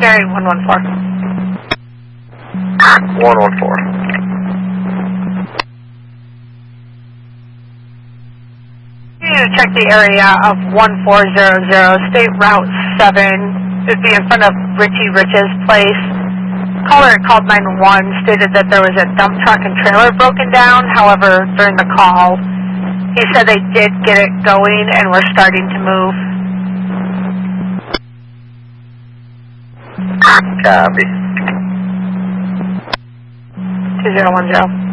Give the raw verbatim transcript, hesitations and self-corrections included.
Gary, one one four. one one four. You check the area of one four zero zero, State Route seven. It would be in front of Richie Rich's place. Caller called nine one one, stated that there was a dump truck and trailer broken down. However, during the call, he said they did get it going and were starting to move. Copy. two zero one zero.